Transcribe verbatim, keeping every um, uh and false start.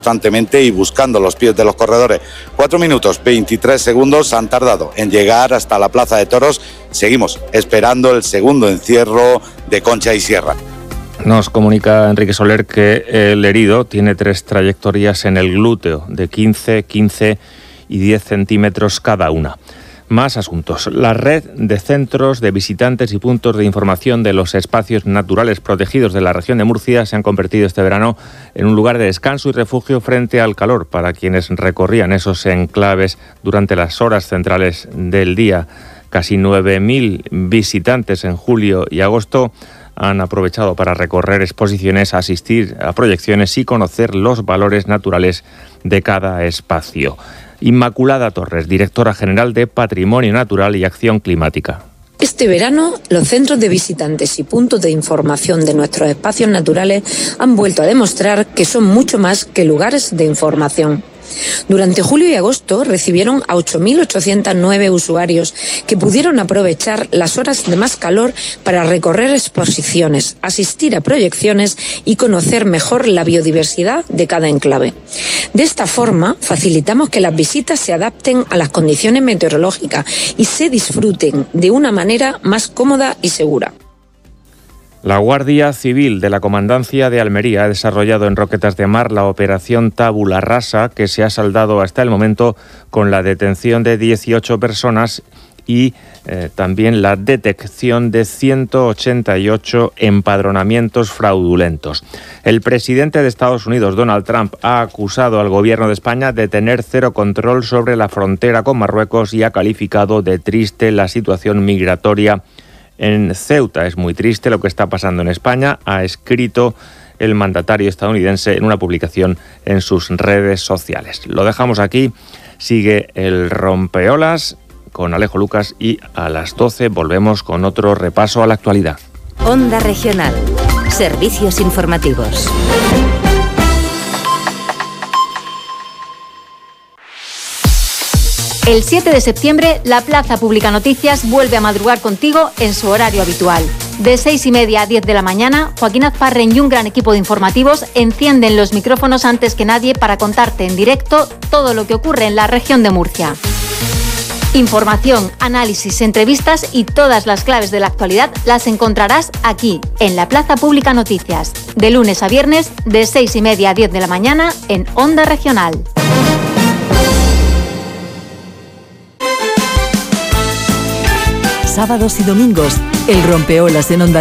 constantemente y buscando los pies de los corredores. Cuatro minutos, veintitrés segundos han tardado en llegar hasta la Plaza de Toros. Seguimos esperando el segundo encierro de Concha y Sierra. Nos comunica Enrique Soler que el herido tiene tres trayectorias en el glúteo de quince, quince y diez centímetros cada una. Más asuntos. La red de centros de visitantes y puntos de información de los espacios naturales protegidos de la región de Murcia se han convertido este verano en un lugar de descanso y refugio frente al calor para quienes recorrían esos enclaves durante las horas centrales del día. Casi nueve mil visitantes en julio y agosto han aprovechado para recorrer exposiciones, asistir a proyecciones y conocer los valores naturales de cada espacio. Inmaculada Torres, directora general de Patrimonio Natural y Acción Climática. Este verano, los centros de visitantes y puntos de información de nuestros espacios naturales han vuelto a demostrar que son mucho más que lugares de información. Durante julio y agosto recibieron a ocho mil ochocientos nueve usuarios que pudieron aprovechar las horas de más calor para recorrer exposiciones, asistir a proyecciones y conocer mejor la biodiversidad de cada enclave. De esta forma, facilitamos que las visitas se adapten a las condiciones meteorológicas y se disfruten de una manera más cómoda y segura. La Guardia Civil de la Comandancia de Almería ha desarrollado en Roquetas de Mar la operación Tabula Rasa, que se ha saldado hasta el momento con la detención de dieciocho personas y eh, también la detección de ciento ochenta y ocho empadronamientos fraudulentos. El presidente de Estados Unidos, Donald Trump, ha acusado al gobierno de España de tener cero control sobre la frontera con Marruecos y ha calificado de triste la situación migratoria en Ceuta. Es muy triste lo que está pasando en España, ha escrito el mandatario estadounidense en una publicación en sus redes sociales. Lo dejamos aquí, sigue el Rompeolas con Alejo Lucas y a las doce volvemos con otro repaso a la actualidad. Onda Regional, servicios informativos. El siete de septiembre, la Plaza Pública Noticias vuelve a madrugar contigo en su horario habitual. De seis y media a diez de la mañana, Joaquín Azparren y un gran equipo de informativos encienden los micrófonos antes que nadie para contarte en directo todo lo que ocurre en la región de Murcia. Información, análisis, entrevistas y todas las claves de la actualidad las encontrarás aquí, en la Plaza Pública Noticias, de lunes a viernes, de seis y media a diez de la mañana, en Onda Regional. Sábados y domingos, el Rompeolas en Onda